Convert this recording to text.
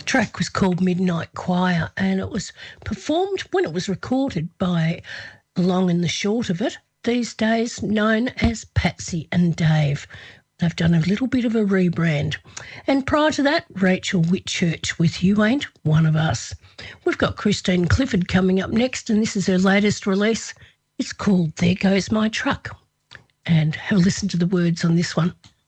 track was called Midnight Choir, and it was performed when it was recorded by Long and the Short of It, these days known as Patsy and Dave. They've done a little bit of a rebrand. And prior to that, Rachel Whitchurch with You Ain't One of Us. We've got Christine Clifford coming up next, and this is her latest release. It's called There Goes My Truck. And have a listen to the words on this one.